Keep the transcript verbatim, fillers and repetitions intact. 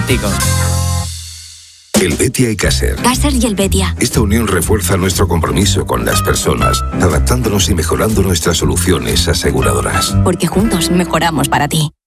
idénticos. El Betia y Caser. Caser y el Betia. Esta unión refuerza nuestro compromiso con las personas, adaptándonos y mejorando nuestras soluciones aseguradoras. Porque juntos mejoramos para ti.